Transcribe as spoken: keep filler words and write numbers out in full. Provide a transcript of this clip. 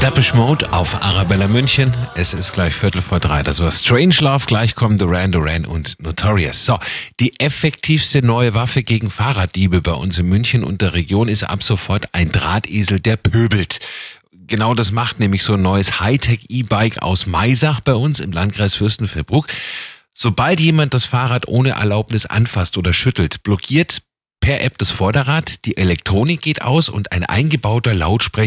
Depeche Mode auf Arabella München. Es ist gleich Viertel vor drei. Das war Strangelove, gleich kommen Duran Duran und Notorious. So, die effektivste neue Waffe gegen Fahrraddiebe bei uns in München und der Region ist ab sofort ein Drahtesel, der pöbelt. Genau das macht nämlich so ein neues Hightech-E-Bike aus Maisach bei uns im Landkreis Fürstenfeldbruck. Sobald jemand das Fahrrad ohne Erlaubnis anfasst oder schüttelt, blockiert per App das Vorderrad, die Elektronik geht aus und ein eingebauter Lautsprecher